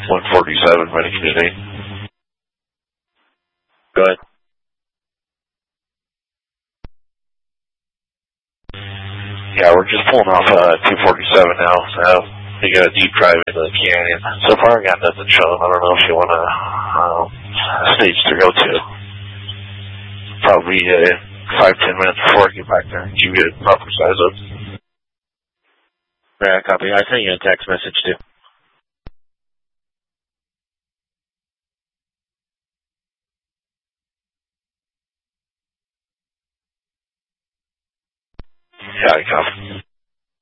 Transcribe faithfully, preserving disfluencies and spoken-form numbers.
one forty-seven by the community. Go ahead. Yeah, we're just pulling off uh, two forty-seven now, so we got a deep drive into the canyon. So far, I got nothing shown. I don't know if you want a um, stage to go to. Probably uh, five, ten minutes before I get back there and give you a proper size up. Yeah, copy. I sent you a text message too. Yeah, I copy.